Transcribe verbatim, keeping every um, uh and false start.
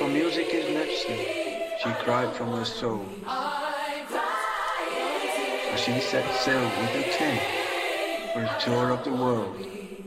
for music is medicine, she cried from her soul. So she set sail with a tent for a tour of the world.